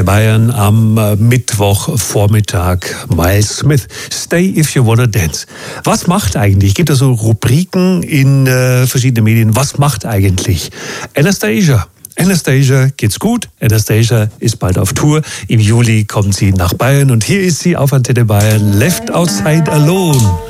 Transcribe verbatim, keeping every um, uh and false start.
Bayern am äh, Mittwochvormittag. Miles Smith, Stay If You Wanna Dance. Was macht eigentlich? Gibt es so Rubriken in äh, verschiedenen Medien? Was macht eigentlich Anastacia? Anastacia geht's gut. Anastacia ist bald auf Tour. Im Juli kommt sie nach Bayern und hier ist sie auf Antenne Bayern. Left Outside Alone.